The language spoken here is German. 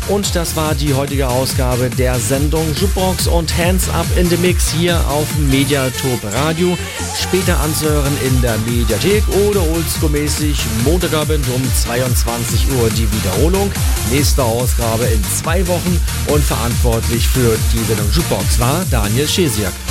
Und das war die heutige Ausgabe der Sendung Jukebox und Hands Up in the Mix hier auf Mediatop Radio. Später anzuhören in der Mediathek oder oldschool-mäßig Montagabend um 22 Uhr die Wiederholung. Nächste Ausgabe in 2 Wochen und verantwortlich für die Sendung Jukebox war Daniel Schesiak.